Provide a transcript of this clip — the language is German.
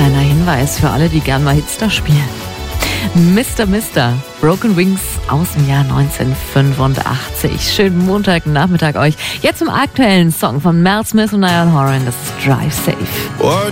Kleiner Hinweis für alle, die gern mal Hits da spielen. Mr. Broken Wings aus dem Jahr 1985. Schönen Montagnachmittag euch. Jetzt zum aktuellen Song von Mel Smith und Niall Horan. Das ist Drive Safe.